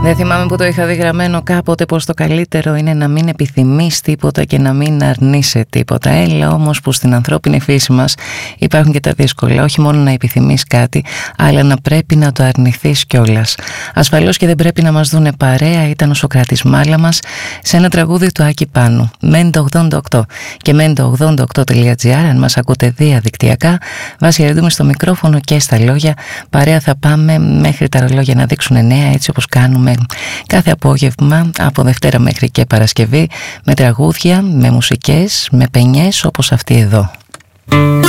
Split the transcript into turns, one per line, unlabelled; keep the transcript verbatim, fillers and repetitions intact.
Δεν θυμάμαι που το είχα δει γραμμένο κάποτε πως το καλύτερο είναι να μην επιθυμείς τίποτα και να μην αρνείσαι τίποτα. Έλα όμως που στην ανθρώπινη φύση μας υπάρχουν και τα δύσκολα. Όχι μόνο να επιθυμείς κάτι, αλλά να πρέπει να το αρνηθείς κιόλας. Ασφαλώς και δεν πρέπει να μας δούνε παρέα, ήταν ο Σωκράτης Μάλαμας σε ένα τραγούδι του Άκη Πάνου. Μέντο ογδόντα οκτώ και μέντο ογδόντα οκτώ τελεία τζι άρ, αν μας ακούτε διαδικτυακά. Βάση Ερντούμε στο μικρόφωνο και στα λόγια. Παρέα θα πάμε μέχρι τα ρολόγια να δείξουν εννέα, έτσι όπως κάνουμε κάθε απόγευμα από Δευτέρα μέχρι και Παρασκευή, με τραγούδια, με μουσικές, με πενιές όπως αυτή εδώ.